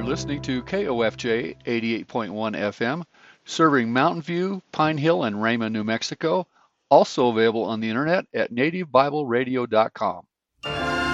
listening to KOFJ 88.1 FM, serving Mountain View, Pine Hill, and Rama, New Mexico. Also available on the internet at nativebibleradio.com.